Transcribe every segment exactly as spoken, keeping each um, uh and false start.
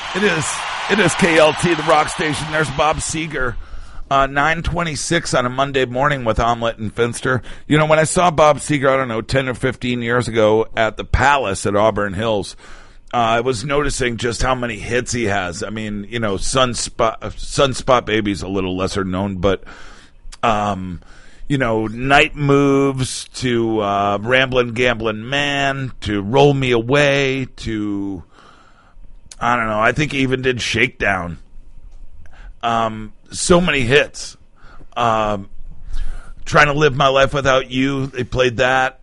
It is. It is K L T, the rock station. There's Bob Seger. Uh, nine twenty-six on a Monday morning with Omelet and Finster. You know, when I saw Bob Seger, I don't know, ten or fifteen years ago at the Palace at Auburn Hills, uh, I was noticing just how many hits he has. I mean, you know, Sunspot, Sunspot Baby's a little lesser known, but, um, you know, Night Moves to uh, Ramblin' Gamblin' Man to Roll Me Away to, I don't know, I think he even did Shakedown. Um, so many hits. Um, Trying to Live My Life Without You, they played that.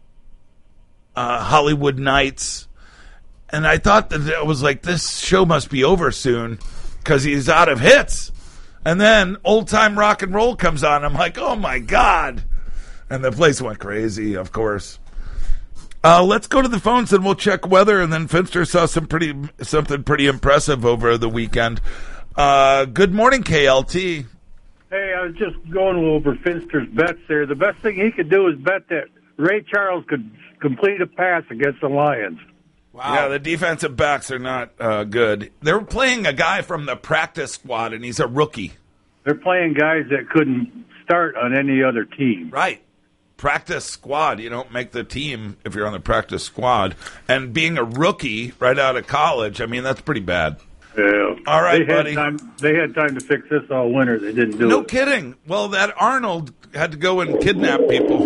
Uh, Hollywood Nights. And I thought that it was like, this show must be over soon because he's out of hits. And then Old Time Rock and Roll comes on. I'm like, oh my God. And the place went crazy, of course. Uh, let's go to the phones and we'll check weather. And then Finster saw some pretty something pretty impressive over the weekend. Uh, good morning, K L T. Hey, I was just going over Finster's bets there. The best thing he could do is bet that Ray Charles could complete a pass against the Lions. Wow. Yeah, the defensive backs are not uh, good. They're playing a guy from the practice squad, and he's a rookie. They're playing guys that couldn't start on any other team. Right. Practice squad. You don't make the team if you're on the practice squad. And being a rookie right out of college, I mean, that's pretty bad. Yeah. All right, they had buddy. Time, they had time to fix this all winter. They didn't do no it. No kidding. Well, that Arnold had to go and kidnap people.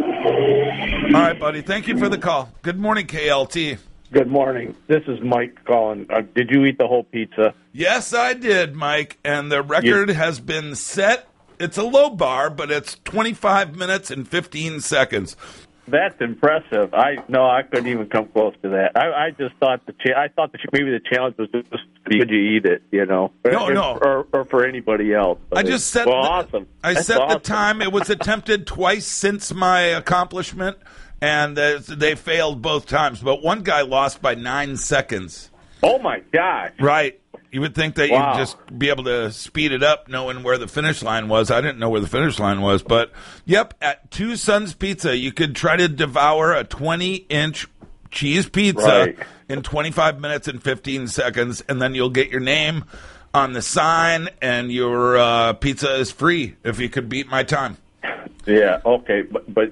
All right, buddy. Thank you for the call. Good morning, K L T. Good morning. This is Mike calling. Uh, did you eat the whole pizza? Yes, I did, Mike. And the record you- has been set. It's a low bar, but it's twenty-five minutes and fifteen seconds. That's impressive. I no, I couldn't even come close to that. I, I just thought the cha- I thought the, maybe the challenge was just could you eat it, you know? No, or, no, or, or for anybody else. But I just set. Well, the, awesome. I That's set awesome. the time. It was attempted twice since my accomplishment, and uh, they failed both times. But one guy lost by nine seconds. Oh my gosh! Right. You would think that wow. you'd just be able to speed it up knowing where the finish line was. I didn't know where the finish line was. But, yep, at Two Sons Pizza, you could try to devour a twenty-inch cheese pizza right. in twenty-five minutes and fifteen seconds, and then you'll get your name on the sign, and your uh, pizza is free if you could beat my time. Yeah, okay. But, but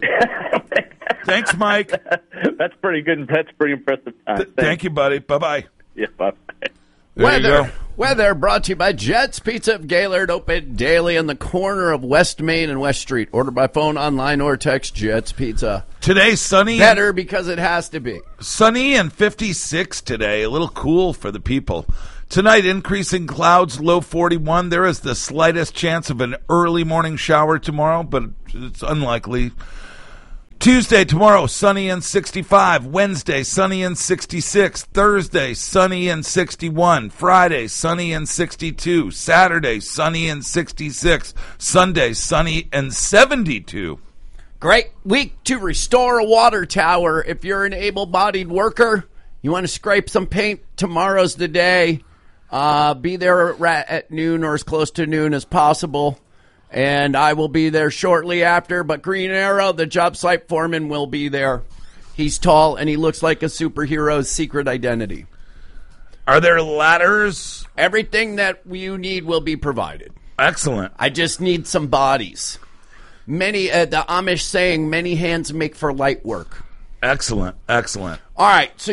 Thanks, Mike. That's pretty good. That's pretty impressive time. Th- thank you, buddy. Bye-bye. Yeah, bye-bye. There Weather, weather brought to you by Jets Pizza of Gaylord, open daily in the corner of West Main and West Street. Order by phone, online, or text. Jets Pizza. Today, sunny. Better because it has to be. Sunny and fifty-six today. A little cool for the people. Tonight, increasing clouds, low forty-one. There is the slightest chance of an early morning shower tomorrow, but it's unlikely. Tuesday, tomorrow, sunny and sixty-five. Wednesday, sunny and sixty-six. Thursday, sunny and sixty-one. Friday, sunny and sixty-two. Saturday, sunny and sixty-six. Sunday, sunny and seventy-two. Great week to restore a water tower. If you're an able-bodied worker, you want to scrape some paint, tomorrow's the day. Uh, be there at noon or as close to noon as possible. And I will be there shortly after, but Green Arrow, the job site foreman, will be there. He's tall, and he looks like a superhero's secret identity. Are there ladders? Everything that you need will be provided. Excellent. I just need some bodies. Many, uh, the Amish saying, many hands make for light work. Excellent, excellent. All right, so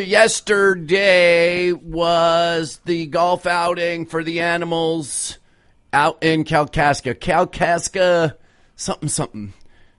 yesterday was the golf outing for the Animals out in Kalkaska. Kalkaska, something, something.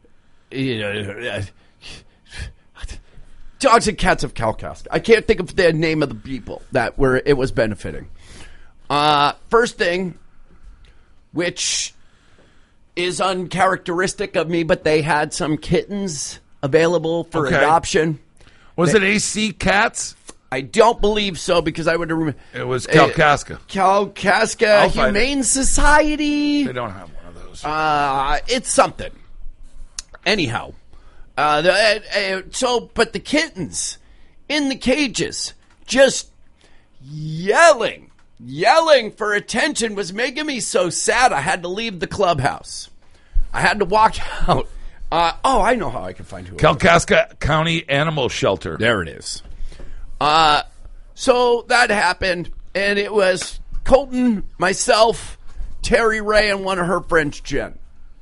Dogs and Cats of Kalkaska. I can't think of the name of the people that were it was benefiting. Uh, first thing, which is uncharacteristic of me, but they had some kittens available for okay. adoption. Was they, it A C Cats? I don't believe so because I would remember. It was Kalkaska. Uh, Kalkaska Humane Society. They don't have one of those. Uh, it's something. Anyhow, uh, the, uh, uh, so but the kittens in the cages just yelling, yelling for attention was making me so sad. I had to leave the clubhouse. I had to walk out. Uh, oh, I know how I can find who. Kalkaska County Animal Shelter. There it is. Uh, so that happened, and it was Colton, myself, Terry Ray, and one of her friends, Jen.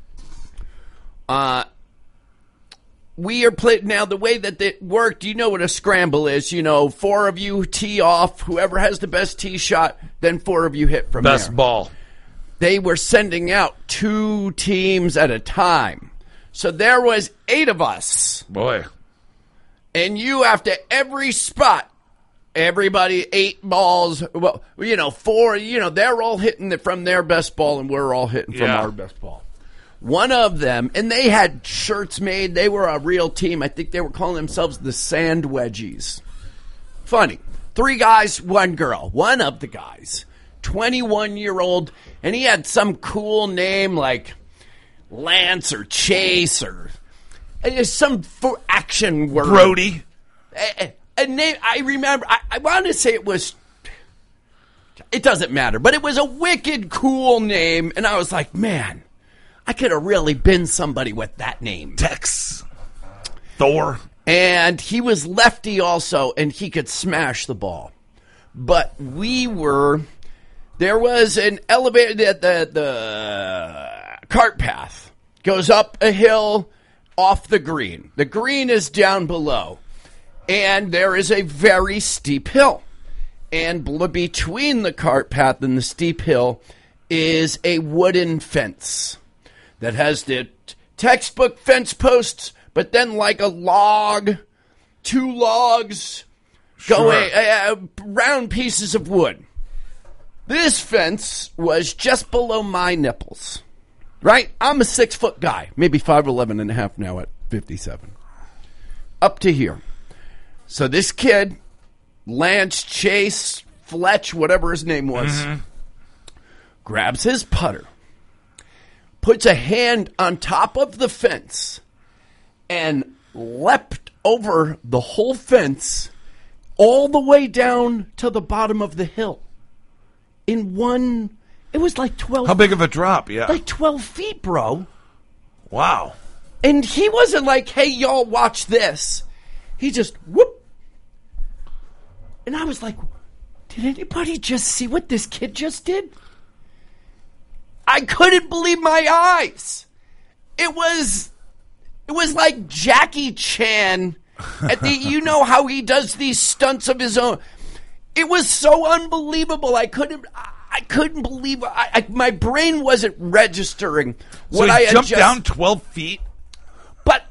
Uh, we are playing now. The way that it worked, you know what a scramble is. You know, four of you tee off. Whoever has the best tee shot, then four of you hit from Best there. ball. They were sending out two teams at a time. So there was eight of us. Boy. And you, after every spot, everybody eight balls, well, you know, four, you know, they're all hitting it from their best ball and we're all hitting from Yeah. our best ball. One of them, and they had shirts made. They were a real team. I think they were calling themselves the Sand Wedgies. Funny. Three guys, one girl. One of the guys, twenty-one-year-old, and he had some cool name like Lance or Chase or uh, some for action word. Brody. A, a name I remember. I, I want to say it was. It doesn't matter, but it was a wicked cool name, and I was like, man, I could have really been somebody with that name. Tex. Thor. And he was lefty also, and he could smash the ball. But we were, there was an elevator, the, the, the cart path goes up a hill off the green. The green is down below, and there is a very steep hill. And bl- between the cart path and the steep hill is a wooden fence that has the t- textbook fence posts, but then like a log, two logs, Sure. going uh, round pieces of wood. This fence was just below my nipples, right? I'm a six-foot guy, maybe five eleven and a half now at fifty-seven. Up to here. So this kid, Lance, Chase, Fletch, whatever his name was, mm-hmm. grabs his putter, puts a hand on top of the fence, and leapt over the whole fence all the way down to the bottom of the hill. In one, it was like twelve. How big of a drop? Yeah. Like twelve feet, bro. Wow. And he wasn't like, hey, y'all, watch this. He just, whoop. And I was like, did anybody just see what this kid just did? I couldn't believe my eyes. It was... It was like Jackie Chan at the, you know how he does these stunts of his own. It was so unbelievable. I couldn't, I couldn't believe. I, I, my brain wasn't registering what so he I had jumped just, down twelve feet, but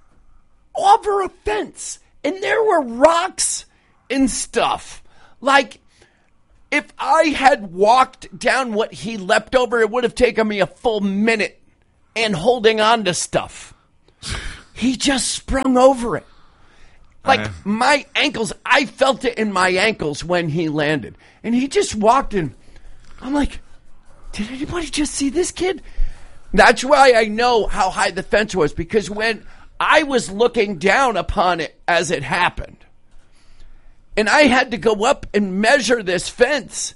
over a fence, and there were rocks and stuff. Like if I had walked down what he leapt over, it would have taken me a full minute and holding on to stuff. He just sprung over it. Like uh, my ankles, I felt it in my ankles when he landed. And he just walked in. I'm like, did anybody just see this kid? That's why I know how high the fence was, because when I was looking down upon it as it happened, and I had to go up and measure this fence.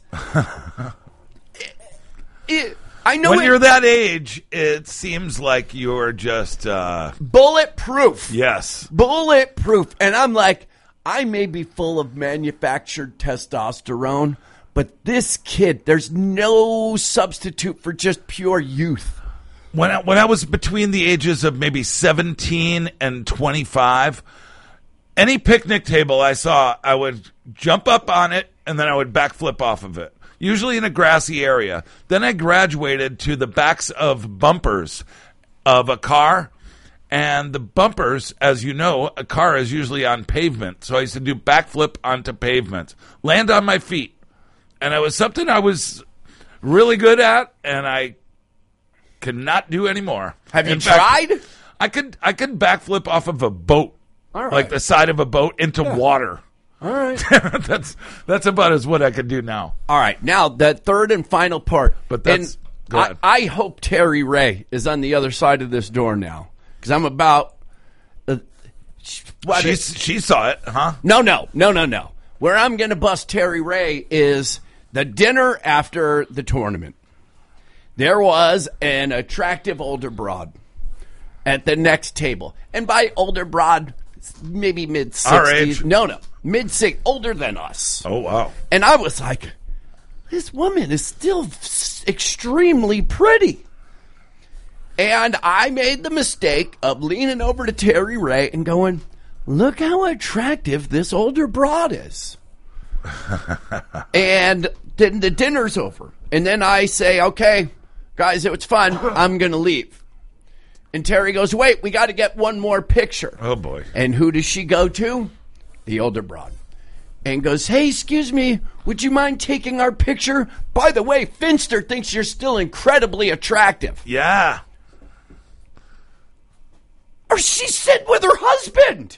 it, it, I know when it, you're that age, it seems like you're just uh... bulletproof. Yes, bulletproof. And I'm like, I may be full of manufactured testosterone, but this kid, there's no substitute for just pure youth. When I, when I was between the ages of maybe seventeen and twenty-five, any picnic table I saw, I would jump up on it and then I would backflip off of it. Usually in a grassy area. Then I graduated to the backs of bumpers of a car. And the bumpers, as you know, a car is usually on pavement. So I used to do backflip onto pavement, land on my feet. And it was something I was really good at, and I could not do anymore. Have you in fact, tried? I could I could backflip off of a boat, All right. like the side of a boat into Yeah. water. All right. that's that's about as what I could do now. All right. Now, the third and final part. But that's- and go I, ahead. I hope Terry Ray is on the other side of this door now, because I'm about. Uh, what She is- she saw it, huh? no, no, no, no, no. Where I'm going to bust Terry Ray is the dinner after the tournament. There was an attractive older broad at the next table. And by older broad, maybe mid-sixties. Our age? No, no. Mid-sixties. Older than us. Oh wow! And I was like, this woman is still extremely pretty. And I made the mistake of leaning over to Terry Ray and going, look how attractive this older broad is. And then the dinner's over. And then I say, okay, guys, it was fun. I'm going to leave. And Terry goes, wait, we got to get one more picture. Oh, boy. And who does she go to? The older broad. And goes, hey, excuse me, would you mind taking our picture? By the way, Finster thinks you're still incredibly attractive. Yeah. Or she's sitting with her husband.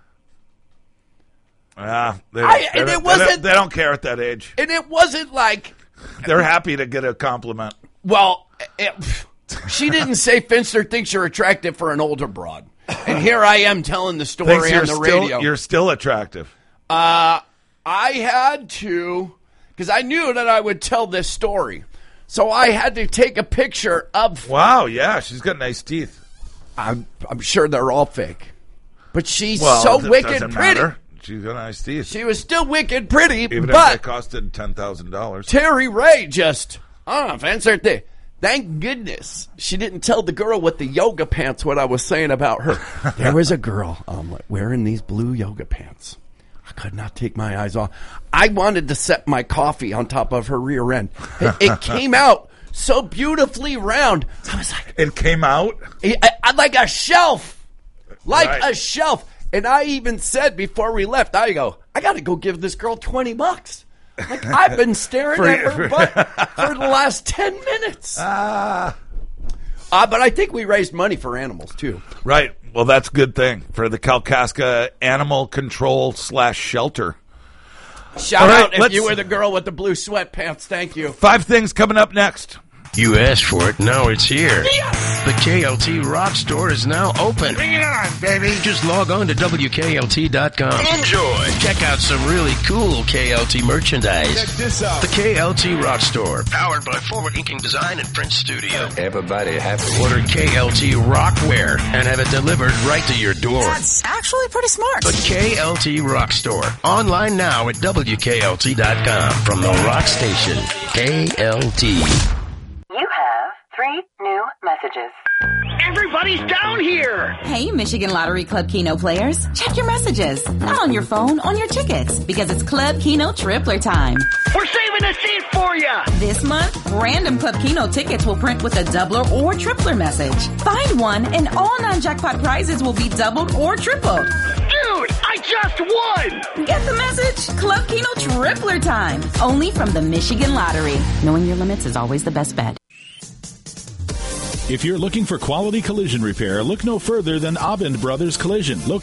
Yeah, they, I- they, and they, it wasn't- they, don't, they don't care at that age. And it wasn't like, They're happy to get a compliment. well, it, she didn't say Finster thinks you're attractive for an older broad. And here I am telling the story Thinks on you're the still, radio. You're still attractive. Uh, I had to, because I knew that I would tell this story. So I had to take a picture of, Wow, yeah, she's got nice teeth. I'm, I'm sure they're all fake. But she's Well, so it wicked doesn't pretty. matter. She's got nice teeth. She was still wicked pretty, Even if they but costed ten thousand dollars. Terry Ray just, oh, Fancer, th- thank goodness she didn't tell the girl with the yoga pants what I was saying about her. There was a girl um, wearing these blue yoga pants. I could not take my eyes off. I wanted to set my coffee on top of her rear end. It, it came out so beautifully round. I was like, It came out? I, I, like a shelf. Like Right. a shelf. And I even said before we left, I go, I got to go give this girl twenty bucks. Like, I've been staring For- at her butt for the last ten minutes. Ah. Uh, but I think we raised money for animals, too. Right. Well, that's a good thing for the Kalkaska Animal Control slash Shelter. Shout All right, out if let's- you were the girl with the blue sweatpants. Thank you. Five things coming up next. You asked for it, now it's here. The K L T Rock Store is now open. Bring it on, baby. Just log on to W K L T dot com. Enjoy. Check out some really cool K L T merchandise. Check this out. The K L T Rock Store, powered by Forward Inking Design and Print Studio. Everybody happy. Order K L T Rockwear and have it delivered right to your door. That's actually pretty smart. The K L T Rock Store. Online now at W K L T dot com. From the Rock Station, K L T. You have three new messages. Everybody's down here. Hey, Michigan Lottery Club Keno players. Check your messages. Not on your phone, on your tickets. Because it's Club Keno Tripler time. We're saving a seat for you. This month, random Club Keno tickets will print with a doubler or tripler message. Find one and all non-jackpot prizes will be doubled or tripled. Dude, I just won. Get the message? Club Keno Tripler time. Only from the Michigan Lottery. Knowing your limits is always the best bet. If you're looking for quality collision repair, look no further than Abend Brothers Collision. Located